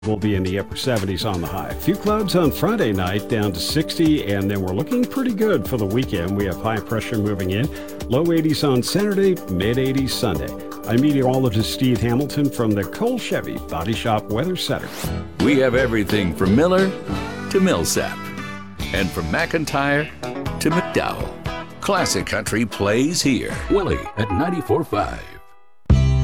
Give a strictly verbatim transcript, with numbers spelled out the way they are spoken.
We'll be in the upper seventies on the high. A few clouds on Friday night, down to sixty, and then we're looking pretty good for the weekend. We have high pressure moving in. Low eighties on Saturday, mid eighties Sunday. I'm meteorologist Steve Hamilton from the Cole Chevy Body Shop Weather Center. We have everything from Miller to Millsap, and from McIntyre to McDowell. Classic Country plays here. Willie at ninety-four point five.